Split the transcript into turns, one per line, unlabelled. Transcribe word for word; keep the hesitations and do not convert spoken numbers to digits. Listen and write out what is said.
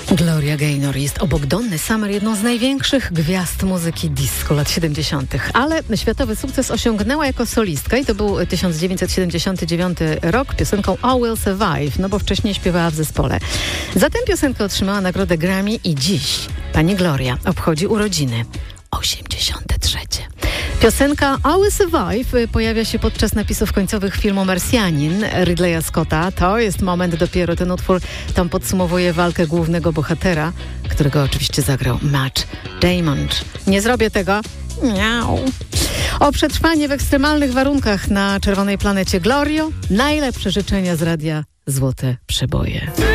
Gloria Gaynor jest obok Donny Summer jedną z największych gwiazd muzyki disco lat siedemdziesiątych. Ale światowy sukces osiągnęła jako solistka i to był tysiąc dziewięćset siedemdziesiąty dziewiąty rok piosenką I Will Survive, no bo wcześniej śpiewała w zespole. Za tę piosenkę otrzymała nagrodę Grammy i dziś pani Gloria obchodzi urodziny osiemdziesiąte trzecie. Piosenka I Will Survive pojawia się podczas napisów końcowych filmu Marsjanin Ridleya Scotta. To jest moment dopiero, ten utwór tam podsumowuje walkę głównego bohatera, którego oczywiście zagrał Matt Damon. Nie zrobię tego. Miau. O przetrwanie w ekstremalnych warunkach na czerwonej planecie. Glorio, najlepsze życzenia z radia Złote Przeboje.